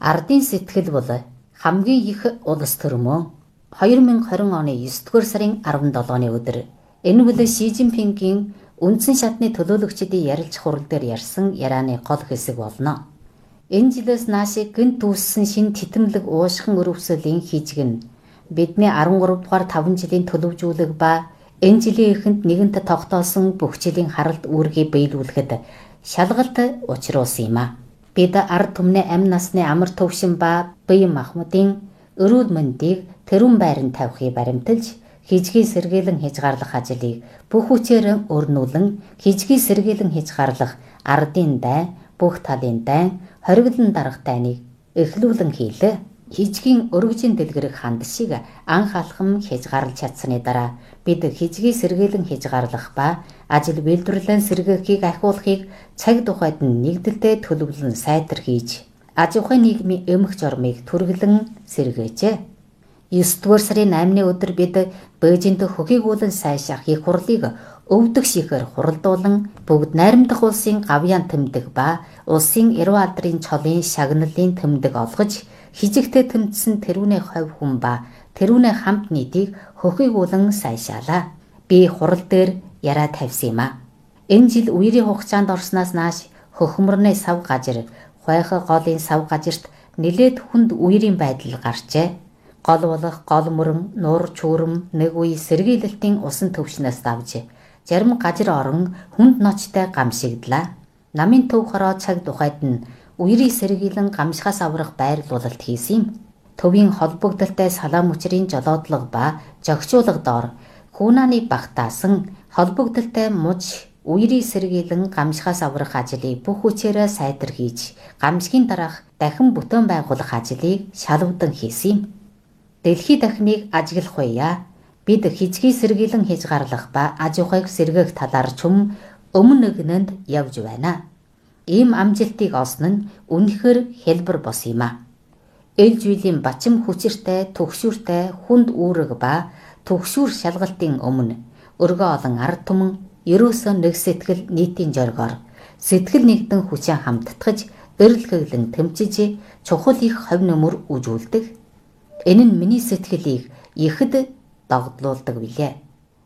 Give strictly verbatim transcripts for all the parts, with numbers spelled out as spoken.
Ардын сэтгэл бол хамгийн их улс төрмөө хоёр мянга хорин оны есдүгээр сарын арван долооны өдөр энэ бол Ши Жинпингийн үндсэн шатны төлөөлөгчдийн ярилцах хурал дээр ярьсан ярианы гол хэсэг болно. Энэ жилээс нааш гэнт үүссэн шин титэмлэг уушхан өрөвсөлийн хижигнэ бидний арван гурав дугаар таван жилийн төлөвжүүлэг ба энэ жилийн эхэнд нэгэнт тогтоосон бүх жилийн харалт үүргийг биелүүлэхэд шалгалт учруулсан юм а. Бид ард түмний амь насны амар төвшин ба бие махбодын өрүүл мэндийг тэрүүн байранд тавихыг баримталж хижгийг сэргийлэн хязгаарлах ажлыг бүх хүчээр өрнүүлэн хижгийг сэргийлэн хязгаарлах ардын дайн, бүх талын дайн, хориглон дарах дайныг эхлүүлэн хийлээ. Хижгийн өргөжийн дэлгэрэх ханд шиг анх алхам хязгаарлаж чадсаны дараа бид хижгийг сэргийлэн хязгаарлах ба ажил үйлдвэрлэн сэргээхийг ахиулахыг цаг тухайд нь нэгдэлтэй төлөвлөн сайтар хийж аж ахуйн нийгмийн эмх жормыг түргэлэн сэргээжээ. есдүгээр сарын наймны өдөр бид Бээжинд хөхийгүүлэн сайшаах их хурлыг өвдөг шихээр хуралдуулан бүгд найрамдах улсын гавьяан тэмдэг ба улсын эрүү алдрын чолын шагналын тэмдэг олгож хижигтэй тэмцсэн тэрүүний хувь хүн ба тэрүүний хамт нийтийг хөхийгүүлэн сайшаалаа. Би хурал дээр яриа тавьсан юм а. Энэ жил үерийн хугацаанд орсноос нааш хөхмөрний сав гажир, хойхо голын сав гажирт нэлээд хүнд үерийн байдал гарчээ. Гол болох гол мөрөн, нуур чүүрэм нэг үе сэргийлэлтийн усан төвшнөөс давж зарим гажир орон хүнд ноцтой гамшигдлаа. Намын төв хороо цаг тухайд нь үерийн сэргийлэн гамшихаас аврах байрлуулалт хийсэн юм. Төвийн холбогдолтой салаа мөчрийн жолоодлого ба жогчуулга доор хүүнааны багтаасан холбогдолтой муж үерийн сэргийлэн гамшихаас аврах ажлыг бүх хүчээрээ сайтар хийж гамшигын дараах дахин бүтээн байгуулах ажлыг шалвдан хийсэн юм. Дэлхий дахныг ажиглах уяа. Бид хижгийг сэргийлэн хязгаарлах ба аж ахуйг сэргээх талаар чүм өмнө нэгнэнд явж байна. Ийм амжилтыг олсон нь үнэхээр хэлбэр бос юм а. Эл жүйлийн бачим хүчиртэй, түгшүүртэй, хүнд үүрэг ба түгшүүр шалгалтын өмнө өргөө олон ард түмэн ерөөсөө нэг сэтгэл нийтийн зоргоор сэтгэл нэгдэн хүчин хамтдагж эрэлхэглэн тэмчиж чухал их хувь нөмөр үжүүлдэг. Энэ нь миний сэтгэлийг ихэд догдлуулдаг билээ.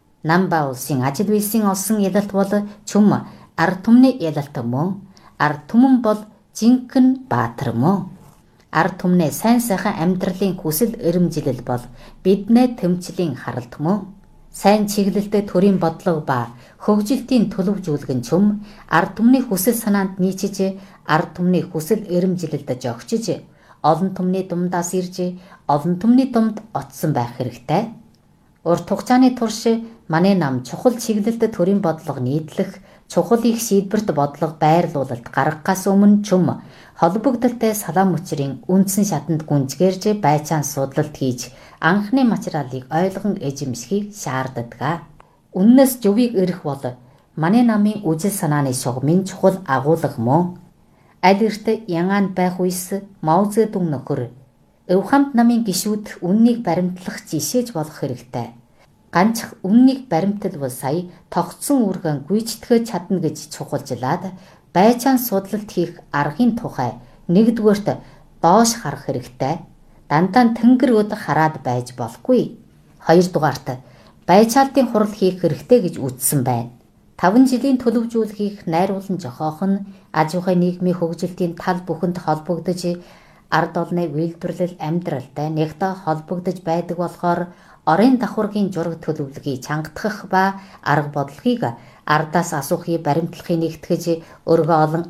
Намба улсын ажил үйлсийн олсон ялалт бол чүм ард түмний ялалт мөн. Ард түмэн бол жинхэнэ баатар мөн. Ард түмний сайн сайхан амьдралын хүсэл эрмжилэл бол биднээ тэмцлийн харалт мөн. Сайн чиглэлтэй төрийн бодлого ба хөгжилтийн төлөвжүүлгэн чүм ард түмний хүсэл санаанд нийцэж ард түмний хүсэл эрмжилэлд жогчиж олон түмний дундаас ирж олон түмний дунд очсон байх хэрэгтэй. Урт хугацааны турш манай нам чухал чиглэлд төрийн бодлого нийтлэх чухал их шийдвэрт бодлого байрлуулалт гаргахаас өмнө чүм холбогдолтой салаа мөчрийн үндсэн шатанд гүнзгээрж байцаан судлалт хийж анхны материалыг ойлгон эзэмшихийг шаарддаг. Үннээс зөвийг эрэх бол манай намын үжил санааны шугамын чухал агуулга мөн. Аль эрт ягаан байх үес Мао Цзэдун нөхөр Эвхамт намын гишүүд үннийг баримтлах жишээж болох хэрэгтэй. Ганцх үннийг баримтал бол сая тогтсон үүргэн гүйцэтгэж чадна гэж чухалжлаад байцаан судлалт хийх аргын тухай нэгдүгээрт доош харах хэрэгтэй. Дандаа тэнгэр өд хараад байж болохгүй. Хоёрдугаарт байцаалтын хурал хийх хэрэгтэй гэж үзсэн байна. Таван жилийн төлөвжүүлгийг найруулан зохиох нь аж ахуйн нийгмийн хөгжилтийн тал бүхэнд холбогдож ард олны үйлдвэрлэл амьдралтай нэгтээ холбогдож байдаг болохоор орон давхаргын жураг төлөвлөгийг чангатгах ба арга бодлогыг ардаас асуухыг баримтлахыг нэгтгэж өргөө олон